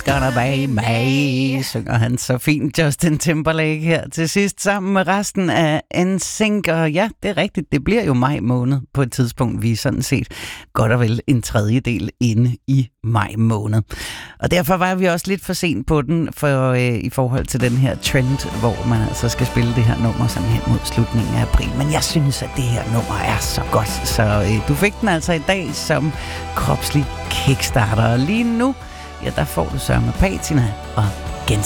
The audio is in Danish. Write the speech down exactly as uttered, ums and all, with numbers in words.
It's gonna be May, synger han så fint Justin Timberlake her til sidst sammen med resten af N Sync. Og ja, det er rigtigt, det bliver jo maj måned på et tidspunkt. Vi er sådan set godt og vel en tredjedel inde i maj måned. Og derfor var vi også lidt for sent på den for, øh, i forhold til den her trend, hvor man altså skal spille det her nummer sådan hen mod slutningen af april. Men jeg synes, at det her nummer er så godt, så øh, du fik den altså i dag som kropslig kickstarter. Og lige nu, ja, der får du Sørme Patina og